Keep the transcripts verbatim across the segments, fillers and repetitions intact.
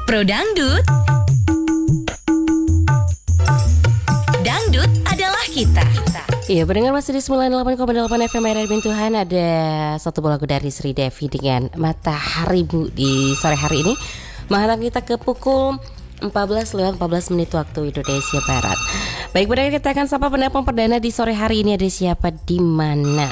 Pro Dangdut. Dangdut adalah kita. Iya, pendengar masih di sembilan puluh delapan koma delapan F M R R Bintuhan. Ada satu lagu dari Sri Devi dengan Mataharimu di sore hari ini. Menghantam kita ke pukul empat belas lewat empat belas menit waktu Indonesia Barat. Baik, pendengar, kita akan sapa penelpon perdana di sore hari ini. Ada siapa di mana?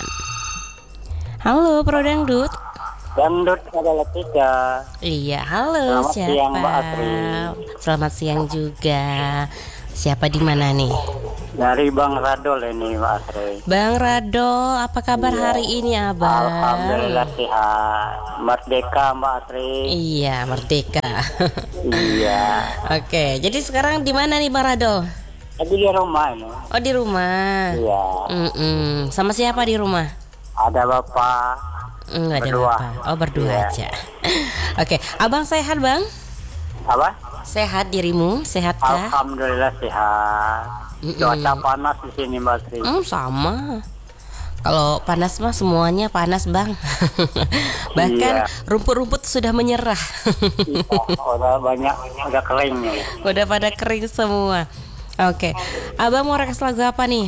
Halo, Pro Dangdut. Dangdut adalah kita. Iya, halo. Selamat siapa? siang, Mbak Asri. Selamat siang juga. Siapa di mana nih? Dari Bang Radol ini, Mbak Asri. Bang Radol, apa kabar Iya. hari ini, Abang? Alhamdulillah sehat. Merdeka, Mbak Asri. Iya, merdeka. Iya. Oke, jadi sekarang di mana nih, Bang Radol? Lagi di rumah ini. Oh, di rumah. Iya. Mm-mm. Sama siapa di rumah? Ada Bapak. Enggak ada Berdua. bapak. Oh, berdua Iya. aja. Oke, Abang sehat, Bang? Apa? Sehat dirimu? Sehatkah? Alhamdulillah sehat. Mm-mm. Cuaca panas di sini, Mbak Asri. Hmm, sama. Kalau panas mah semuanya panas, Bang. Bahkan Iya. rumput-rumput sudah menyerah. Iya, udah banyak, udah kering nih. Udah pada kering semua. Oke, Abang mau request lagu apa nih?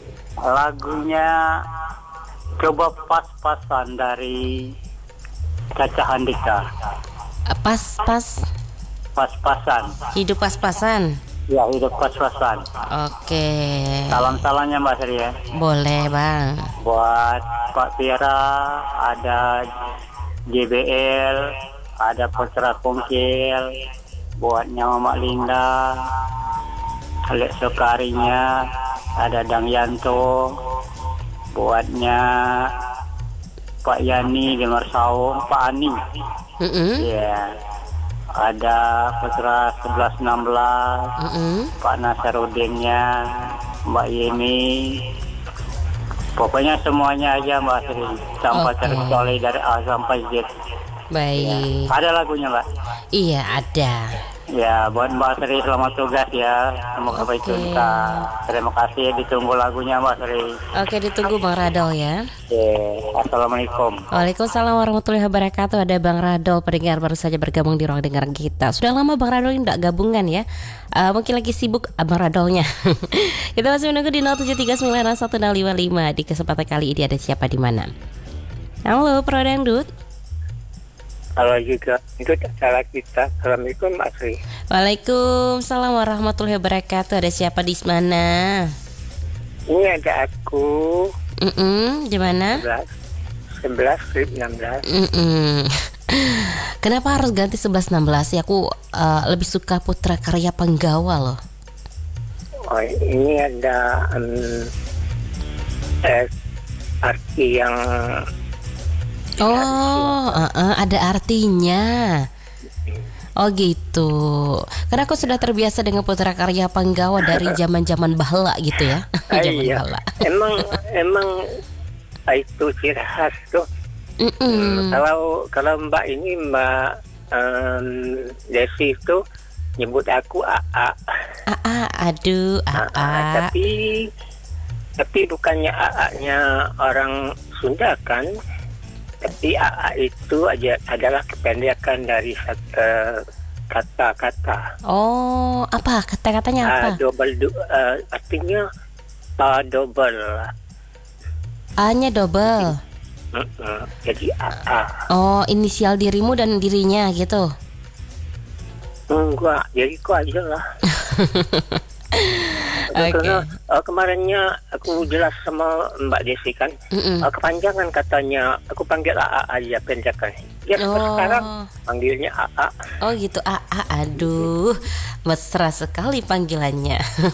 Lagunya coba pas-pasan dari Caca Handika. Pas-pas, Pas-pasan. hidup pas-pasan. Ya, hidup pas-pasan. Oke, Salam-salamnya Mbak Sri ya. boleh, Bang. Buat Pak Pira, ada J B L, ada Putra Kongkil, buatnya Mama Linda, Alek Sokarinya, ada Dang Yanto, buatnya Pak Yani di Marsaung, Pak Ani. Mm-mm. Ya. Ada Putra sebelas enam belas, Mm-mm. Pak Nasarudinnya, Mbak Yemi. Pokoknya semuanya aja Mbak Sri, sampai Oke. terkecuali dari A sampai Z. Baik. Ada lagunya Mbak. Iya, ada. Ya, buat Mbak Sri selamat tugas ya. Semoga baik Oke. tuntas. Terima kasih, ditunggu lagunya Mbak Sri. Oke, ditunggu Bang Radol ya. Oke, Assalamualaikum. Waalaikumsalam warahmatullahi wabarakatuh. Ada Bang Radol, pendengar baru saja bergabung di ruang dengar kita. Sudah lama Bang Radol ini tidak gabungan ya. Uh, mungkin lagi sibuk Abang Radolnya. Kita masih menunggu di nol tujuh tiga sembilan satu nol lima lima. Di kesempatan kali ini ada siapa di mana? Halo, Pro Dangdut. Halo juga, itu salah kita. Assalamualaikum Mbak Sri. Waalaikumsalam warahmatullahi wabarakatuh. Ada siapa di mana? Ini ada aku, Mm-mm, di mana? sebelas, enam belas. Mm-mm. Kenapa harus ganti sebelas enam belas ya? Aku uh, lebih suka Putra Karya Penggawa loh. Oh, ini ada um, eh, arti yang Oh, uh, uh, ada artinya. Oh gitu. Karena aku sudah terbiasa dengan Putra Karya Penggawa dari zaman-zaman bahala gitu ya. ah, Zaman iya. bahala. Emang emang itu ciri khas tuh. Mm-mm. Kalau kalau Mbak ini Mbak um, Desi itu nyebut aku A A. Ah, ah, aduh, ah, Ah, ah. tapi tapi bukannya A A-nya orang Sunda kan? Tapi A A itu aja adalah kependekan dari satu kata-kata. Oh, apa kata-katanya apa? Ah, double du, uh, artinya uh, double. A-nya double. Mm-mm. Jadi A A. Oh, inisial dirimu dan dirinya gitu. Enggak, jadi kok aja lah. Oke. Karena uh, kemarinnya aku jelas sama Mbak Desi kan, Mm-mm. uh, kepanjangan katanya, aku panggil A A aja pendekan. Ya Oh. sekarang panggilnya A A. Oh gitu, ah, ah, aduh, mesra sekali panggilannya.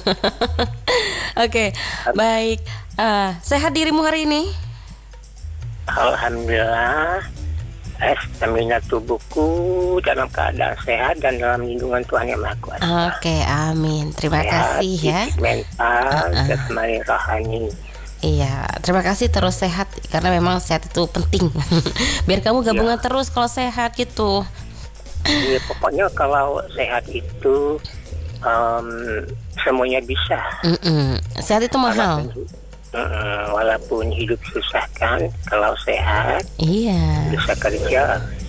Oke, baik. Ah, sehat dirimu hari ini? Alhamdulillah, eh, stamina tubuhku dalam keadaan sehat dan dalam lindungan Tuhan Yang Maha Kuasa. Oke, amin. Terima Sehat, kasih ya. fisik, mental, Uh-uh. jasmani, rohani. Iya, terima kasih, terus sehat karena memang sehat itu penting. Biar kamu gabungan terus kalau sehat gitu. Ya, pokoknya kalau sehat itu um, semuanya bisa. Mm-mm. Sehat itu mahal. Mm, walaupun hidup susah kan, kalau sehat Iya. bisa kerja,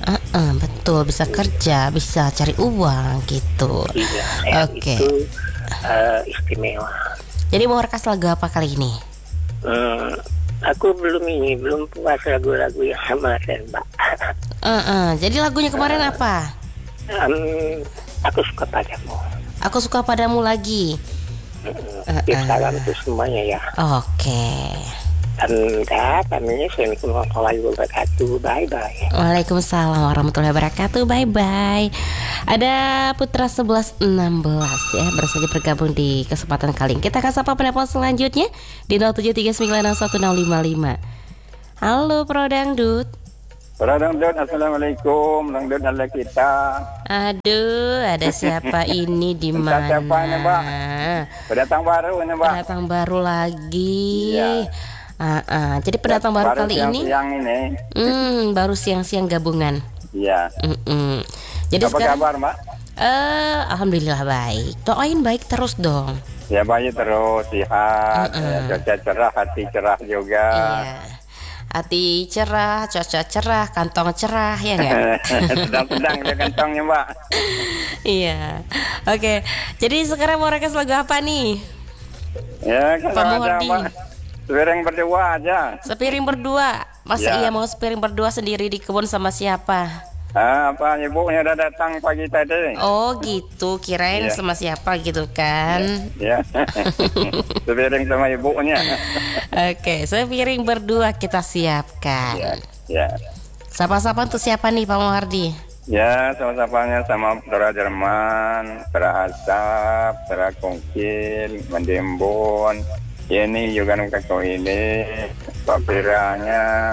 Uh-uh, betul, bisa kerja, bisa cari uang gitu. Iya, sehat Oke. itu uh, istimewa. Jadi mau rekas lagu apa kali ini? Hmm, aku belum ini, belum puas lagu-lagu yang kemarin, Mbak. Uh-uh, jadi lagunya kemarin apa? Um, aku suka padamu. Aku suka padamu lagi. Uh-uh. Salam untuk semuanya ya. Oke. Anda, kami Assalamualaikum warahmatullahi wabarakatuh. Bye bye. Waalaikumsalam warahmatullahi wabarakatuh. Bye bye. Ada Putra sebelas enam belas ya, baru saja bergabung di kesempatan kali ini. Kita akan sapa penelpon selanjutnya di nol tujuh tiga sembilan enam satu nol lima lima. Halo Pro Dangdut. Pro Dangdut, assalamualaikum. Dangdut ala kita. Aduh, ada siapa ini di Entah mana? siapa ini, Mbak. Pendatang baru ini, Mbak. Pendatang baru lagi. Iya. Ah, ah. Jadi pendatang baru, Baru kali siang, ini. Siang ini. Hmm, baru siang-siang gabungan. Iya. Mm-mm. Jadi Apa sekarang, kabar, Mbak? eh, alhamdulillah baik. Doain baik terus dong. Ya baik terus, sehat, Mm-mm. ya, cuaca cerah, hati cerah juga. Iya. Hati cerah, cuaca cerah, kantong cerah, ya nggak? Sedang-sedang dia kantongnya, Mbak. Iya. Oke. Jadi sekarang mau rekas lagu apa nih? Ya, Pak kalau ada, Muwardi. Mbak. Sering berdua aja. Sepiring berdua. Masa Ya. iya mau sepiring berdua sendiri di kebun sama siapa? Ah, apa ibunya udah datang pagi tadi. Oh gitu, kirain Iya. sama siapa gitu kan? Ya. Sepiring sama ibunya. Oke, sepiring berdua kita siapkan. Ya. Ya. Sapa-sapa untuk siapa nih Pak Muwardi? Ya, sama-samanya sama Saudara Jerman, Saudara Asap, Saudara Kongkil, Mendembon. Ini juga kakak ini, Pak Piranya,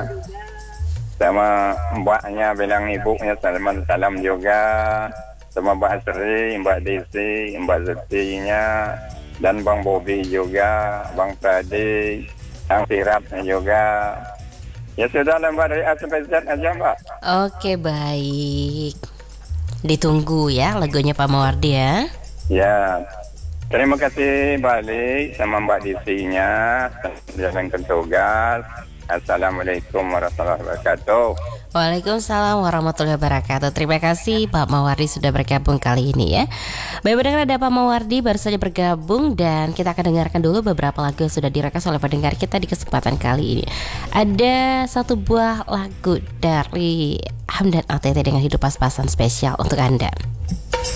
sama mbaknya bilang ibunya salam salam juga, sama Mbak Sri, Mbak Desi, Mbak Zetinya, dan Bang Bobi juga, Bang Pradi, Bang Firatnya juga. Ya sudah lah Mbak, dari A sampai Z aja Mbak. Oke baik. Ditunggu ya lagunya Pak Muwardi ya. Ya, terima kasih balik sama Mbak Disinya, jalankan tugas. Assalamualaikum warahmatullahi wabarakatuh. Waalaikumsalam warahmatullahi wabarakatuh. Terima kasih Pak Muwardi sudah bergabung kali ini ya. Baik pendengar, ada Pak Muwardi baru saja bergabung dan kita akan dengarkan dulu beberapa lagu yang sudah direkas oleh pendengar kita di kesempatan kali ini. Ada satu buah lagu dari Hamdan A T T dengan Hidup Pas-Pasan spesial untuk Anda.